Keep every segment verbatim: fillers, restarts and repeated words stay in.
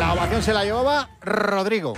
La ovación se la llevaba Rodrigo.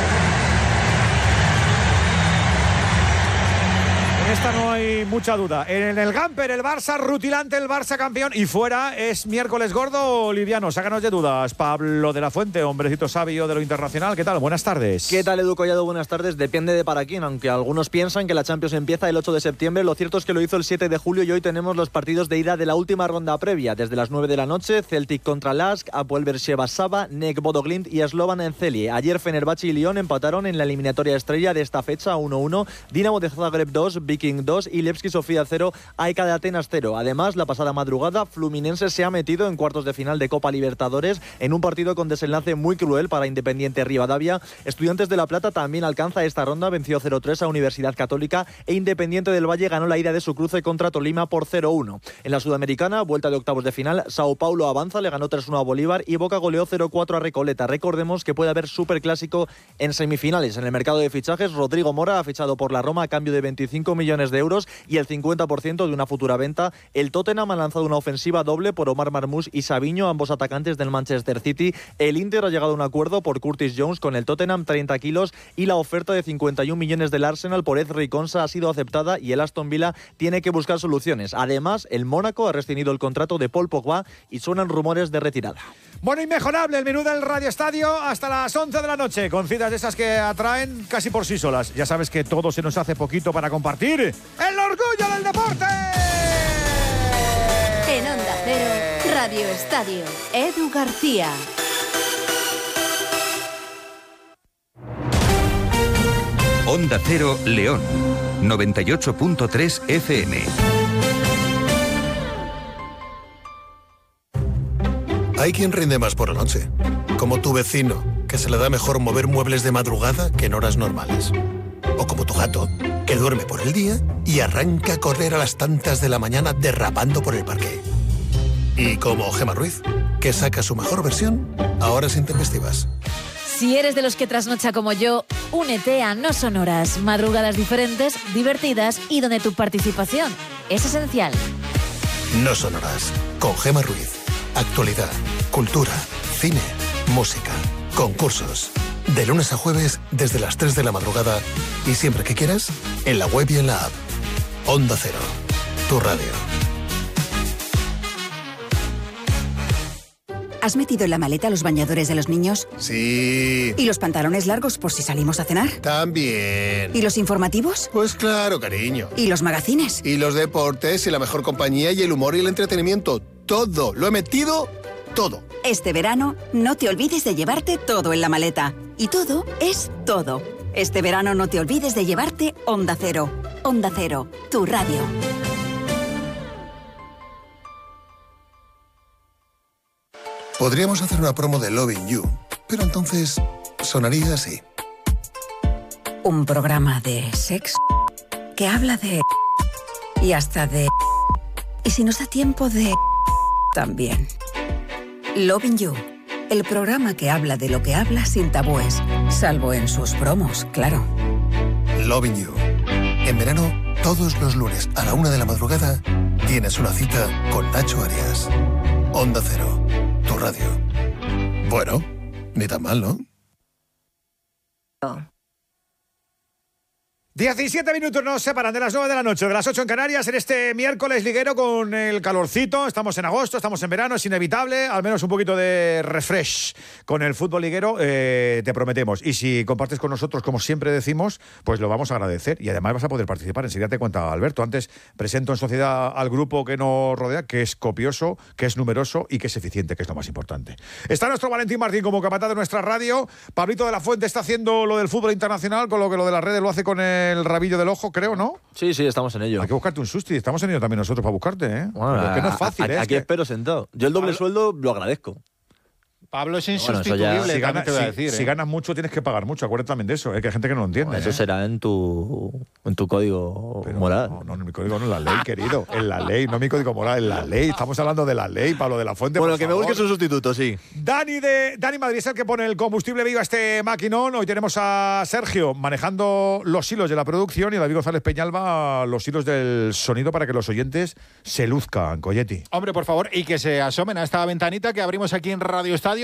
En esta no hay mucha duda. En el Gamper, el Barça rutilante, el Barça campeón. Y fuera es miércoles gordo o liviano. Sácanos de dudas, Pablo de la Fuente, hombrecito sabio de lo internacional. ¿Qué tal? Buenas tardes. ¿Qué tal, Edu Collado? Buenas tardes. Depende de para quién. Aunque algunos piensan que la Champions empieza el ocho de septiembre, lo cierto es que lo hizo el siete de julio y hoy tenemos los partidos de ida de la última ronda previa. Desde las nueve de la noche, Celtic contra Lask, Apoel Beersheva-Saba, N E C Bodo Glimt y Slovan en Celje. Ayer Fenerbahce y Lyon empataron en la eliminatoria estrella de esta fecha uno uno. Dinamo de Zagreb dos, Viking dos y Levski Sofía cero, A E K de Atenas cero. Además, la pasada madrugada, Fluminense se ha metido en cuartos de final de Copa Libertadores en un partido con desenlace muy cruel para Independiente Rivadavia. Estudiantes de La Plata también alcanza esta ronda, venció cero tres a Universidad Católica e Independiente del Valle ganó la ida de su cruce contra Tolima por cero uno. En la Sudamericana, vuelta de octavos de final, Sao Paulo avanza, le ganó tres uno a Bolívar y Boca goleó cero cuatro a Recoleta. Recordemos que puede haber superclásico en semifinales. En el mercado de fichajes, Rodrigo Mora ha fichado por la Roma a cambio de veinticinco millones de euros y el cincuenta por ciento de una futura venta. El Tottenham ha lanzado una ofensiva doble por Omar Marmoush y Savinho, ambos atacantes del Manchester City. El Inter ha llegado a un acuerdo por Curtis Jones con el Tottenham, treinta kilos, y la oferta de cincuenta y un millones del Arsenal por Ezri Konsa ha sido aceptada y el Aston Villa tiene que buscar soluciones. Además, el Mónaco ha rescindido el contrato de Paul Pogba y suenan rumores de retirada. Bueno, inmejorable el menú del Radio Estadio hasta las once de la noche, con citas de esas que atraen casi por sí solas. Ya sabes que todo se nos hace poquito para compartir el orgullo del deporte. En Onda Cero, Radio Estadio, Edu García. Onda Cero León, noventa y ocho punto tres F M. Hay quien rinde más por la noche, como tu vecino, que se le da mejor mover muebles de madrugada que en horas normales. O como tu gato, que duerme por el día y arranca a correr a las tantas de la mañana derrapando por el parque. Y como Gemma Ruiz, que saca su mejor versión a horas intempestivas. Si eres de los que trasnocha como yo, únete a No Son Horas, madrugadas diferentes, divertidas y donde tu participación es esencial. No Son Horas, con Gemma Ruiz. Actualidad, cultura, cine, música, concursos. De lunes a jueves desde las tres de la madrugada y siempre que quieras, en la web y en la app. Onda Cero, tu radio. ¿Has metido en la maleta los bañadores de los niños? Sí. ¿Y los pantalones largos por si salimos a cenar? También. ¿Y los informativos? Pues claro, cariño. ¿Y los magazines? Y los deportes y la mejor compañía y el humor y el entretenimiento. Todo. Lo he metido todo. Este verano, no te olvides de llevarte todo en la maleta. Y todo es todo. Este verano no te olvides de llevarte Onda Cero. Onda Cero, tu radio. Podríamos hacer una promo de Loving You, pero entonces sonaría así. Un programa de sexo que habla de... y hasta de... y si nos da tiempo de... también. Loving You, el programa que habla de lo que habla sin tabúes, salvo en sus promos, claro. Loving You. En verano, todos los lunes a la una de la madrugada, tienes una cita con Nacho Arias. Onda Cero, tu radio. Bueno, ni tan mal, ¿no? diecisiete minutos nos separan de las nueve de la noche, de las ocho en Canarias, en este miércoles liguero con el calorcito. Estamos en agosto, estamos en verano, es inevitable, al menos un poquito de refresh con el fútbol liguero, eh, te prometemos. Y si compartes con nosotros, como siempre decimos, pues lo vamos a agradecer y además vas a poder participar. Enseguida te cuenta Alberto. Antes presento en sociedad al grupo que nos rodea, que es copioso, que es numeroso y que es eficiente, que es lo más importante. Está nuestro Valentín Martín como capataz de nuestra radio. Pablito de la Fuente está haciendo lo del fútbol internacional, con lo que lo de las redes lo hace con el el rabillo del ojo, creo, ¿no? Sí, sí, estamos en ello. Hay que buscarte un susti. Estamos en ello también nosotros para buscarte, ¿eh? Bueno, es que no es fácil, a, ¿eh? Aquí es que... espero sentado. Yo el doble Pablo... sueldo lo agradezco. Pablo es insustituible, insustituible, bueno, si, gana, te voy a si, decir, si ¿eh? ganas mucho tienes que pagar mucho, acuérdate también de eso, ¿eh? Que hay gente que no lo entiende. Bueno, eso ¿eh? será en tu en tu código Pero moral. No, no, en mi código no, en la ley, querido. En la ley, no mi código moral, en la ley. Estamos hablando de la ley, Pablo de la Fuente. Bueno, por que favor. me busques un sustituto, sí. Dani de Dani Madrid es el que pone el combustible vivo a este maquinón. Hoy tenemos a Sergio manejando los hilos de la producción y a David González Peñalba los hilos del sonido para que los oyentes se luzcan, Coyetti. Hombre, por favor, y que se asomen a esta ventanita que abrimos aquí en Radio Estadio.